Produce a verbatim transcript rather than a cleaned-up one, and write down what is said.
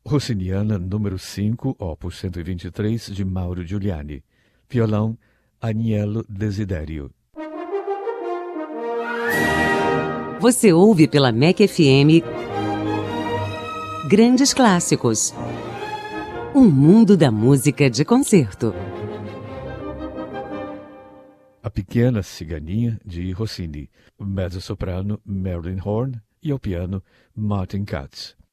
Rossiniana número cinco, opus cento e vinte e três, de Mauro Giuliani. Violão, Aniello Desiderio. Você ouve pela M E C F M Grandes Clássicos. Um mundo da música de concerto. A Pequena Ciganinha, de Rossini. Mezzo-soprano, Marilyn Horne. E ao piano, Martin Katz.